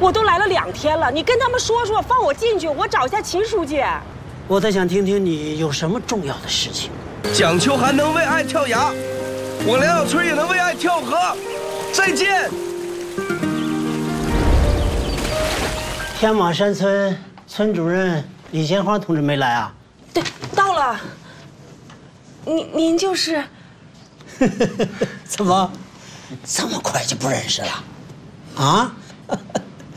我都来了2天了，你跟他们说说，放我进去，我找一下秦书记。 我倒想听听你有什么重要的事情。 蒋秋寒能为爱跳崖，我梁小春也能为爱跳河。再见。 天马山村村主任李贤花同志没来啊？ 对，到了。您就是？ 怎么，这么快就不认识了？啊？